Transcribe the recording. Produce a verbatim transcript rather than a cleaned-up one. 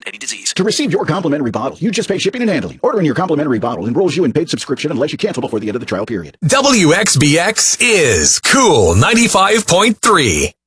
any disease. To receive your complimentary bottle, you just pay shipping and handling. Ordering your complimentary bottle enrolls you in paid subscription unless you cancel before the end of the trial period. W X B X is Cool ninety-five point three.